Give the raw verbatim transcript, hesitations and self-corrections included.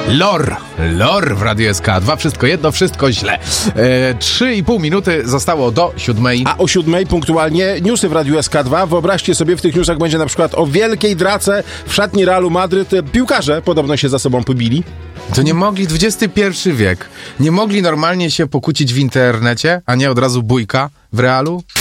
Lor, lor w Radiu S K. Dwa, wszystko jedno, wszystko źle. E, Trzy i pół minuty zostało do siódmej. A o siódmej punktualnie newsy w Radiu S K dwa. Wyobraźcie sobie, w tych newsach będzie na przykład o wielkiej drace w szatni Realu Madryt. Piłkarze podobno się za sobą pobili. To nie mogli, dwudziesty pierwszy wiek, nie mogli normalnie się pokłócić w internecie, a nie od razu bójka w Realu?